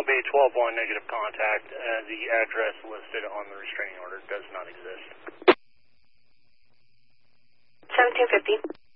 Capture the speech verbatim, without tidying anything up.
be twelve one negative contact. Uh, the address listed on the restraining order does not exist. seventeen fifty.